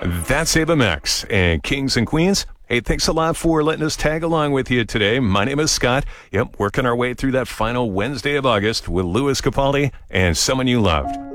That's Ava Max and Kings and Queens. Hey, thanks a lot for letting us tag along with you today. My name is Scott. Yep, working our way through that final Wednesday of August with Louis Capaldi and Someone You Loved.